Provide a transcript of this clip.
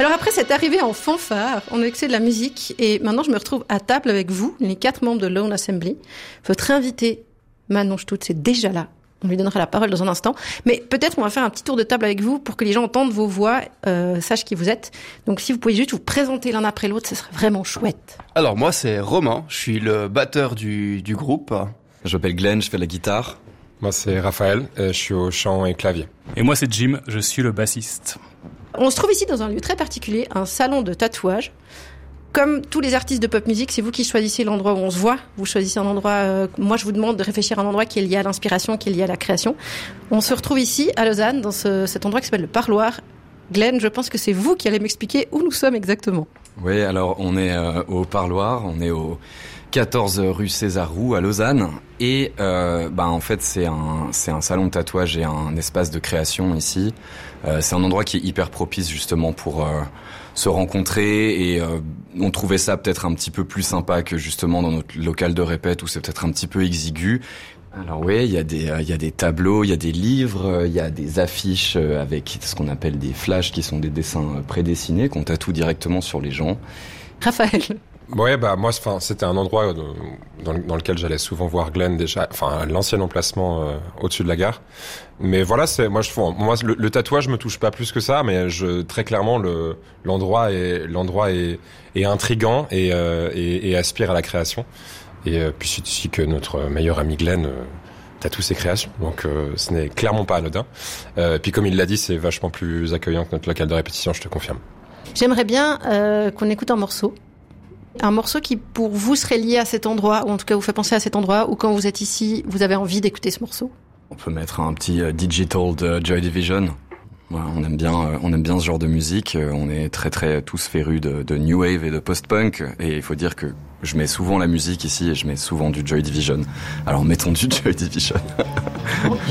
Alors après cette arrivée en fanfare, on a accès de la musique et maintenant je me retrouve à table avec vous, les 4 membres de Lone Assembly. Votre invité, Manon Stutz, est déjà là. On lui donnera la parole dans un instant. Mais peut-être on va faire un petit tour de table avec vous pour que les gens entendent vos voix, sachent qui vous êtes. Donc si vous pouvez juste vous présenter l'un après l'autre, ce serait vraiment chouette. Alors moi c'est Romain, je suis le batteur du groupe. Je m'appelle Glenn, je fais la guitare. Moi c'est Raphaël, je suis au chant et clavier. Et moi c'est Jim, je suis le bassiste. On se trouve ici dans un lieu très particulier, un salon de tatouage. Comme tous les artistes de pop music, c'est vous qui choisissez l'endroit où on se voit. Vous choisissez un endroit, moi je vous demande de réfléchir à un endroit qui est lié à l'inspiration, qui est lié à la création. On se retrouve ici, à Lausanne, dans cet endroit qui s'appelle le Parloir. Glenn, je pense que c'est vous qui allez m'expliquer où nous sommes exactement. Oui, alors on est au Parloir, on est au 14 rue César Roux à Lausanne. Et en fait c'est un salon de tatouage et un espace de création ici. C'est un endroit qui est hyper propice justement pour se rencontrer et on trouvait ça peut-être un petit peu plus sympa que justement dans notre local de répète où c'est peut-être un petit peu exigu. Alors oui, il y a des tableaux, il y a des livres, il y a des affiches avec ce qu'on appelle des flashs qui sont des dessins prédessinés qu'on tatoue directement sur les gens. Raphaël. Ouais, moi, c'était un endroit dans lequel j'allais souvent voir Glenn déjà, l'ancien emplacement au-dessus de la gare. Mais voilà, le tatouage me touche pas plus que ça, mais très clairement l'endroit est intriguant et aspire à la création. Et puis c'est ici que notre meilleur ami Glenn tatoue ses créations, donc ce n'est clairement pas anodin. Puis comme il l'a dit, c'est vachement plus accueillant que notre local de répétition, je te confirme. J'aimerais bien qu'on écoute un morceau. Un morceau qui, pour vous, serait lié à cet endroit, ou en tout cas vous fait penser à cet endroit, ou quand vous êtes ici, vous avez envie d'écouter ce morceau. On peut mettre un petit Digital de Joy Division. Voilà, on aime bien ce genre de musique. On est très très tous férus de New Wave et de post-punk. Et il faut dire que je mets souvent la musique ici et je mets souvent du Joy Division. Alors mettons du Joy Division.